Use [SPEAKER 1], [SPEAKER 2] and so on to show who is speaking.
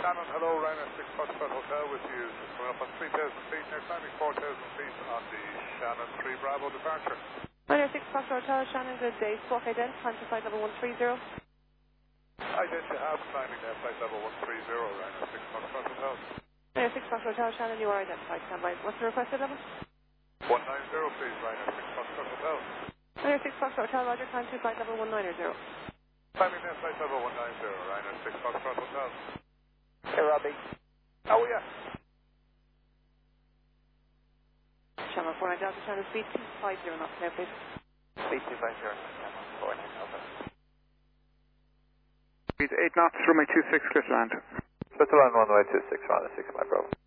[SPEAKER 1] Shannon, hello, Ryanair 6 Foxtrot Hotel with you. Coming up on 3,000 feet, now climbing 4,000 feet on the Shannon 3 Bravo departure.
[SPEAKER 2] Ryanair 6 Foxtrot Hotel, Shannon, good day. Squawk ident, climb to flight level 130.
[SPEAKER 1] Ident you have climbing there, flight level 130, Ryanair 6 Foxtrot Hotel.
[SPEAKER 2] Ryanair 6 Foxtrot Hotel, Shannon, you are identified. Stand by. What's the requested level?
[SPEAKER 1] 190, please, Ryanair 6 Foxtrot Hotel.
[SPEAKER 2] Ryanair 6 Foxtrot Hotel, Roger, climb to flight level 190.
[SPEAKER 1] Climbing there, flight level 190, Ryanair 6 Foxtrot Hotel.
[SPEAKER 3] Hey, Robbie.
[SPEAKER 1] Oh, yeah.
[SPEAKER 2] Channel 49 Delta, Channel speed 250 knots there, please.
[SPEAKER 3] Speed 250, Channel 49 Delta.
[SPEAKER 4] Speed 8 knots, runway 26, clear to land.
[SPEAKER 3] Clear to land, runway 26, Ryanair 6, my bravo.